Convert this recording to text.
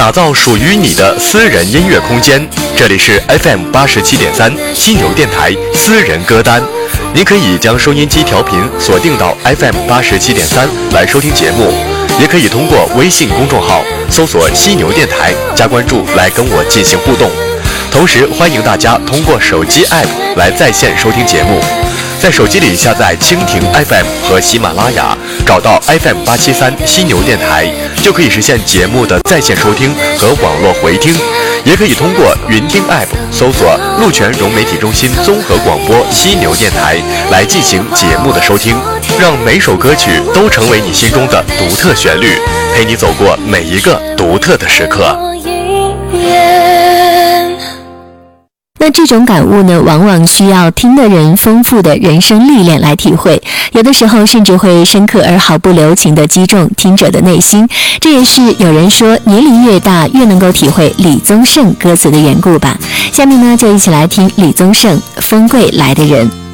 打造属于你的私人音乐空间。这里是 FM87.3犀牛电台私人歌单，您可以将收音机调频锁定到 FM87.3来收听节目，也可以通过微信公众号搜索犀牛电台加关注来跟我进行互动。同时欢迎大家通过手机 App 来在线收听节目，在手机里下载蜻蜓 FM 和喜马拉雅，找到 FM873犀牛电台，就可以实现节目的在线收听和网络回听。也可以通过云听 App 搜索鹿泉融媒体中心综合广播犀牛电台来进行节目的收听，让每首歌曲都成为你心中的独特旋律，陪你走过每一个独特的时刻。 那这种感悟呢，往往需要听的人丰富的人生历练来体会，有的时候甚至会深刻而毫不留情地击中听者的内心。这也是有人说年龄越大越能够体会李宗盛歌词的缘故吧。下面呢，就一起来听李宗盛《风柜来的人》。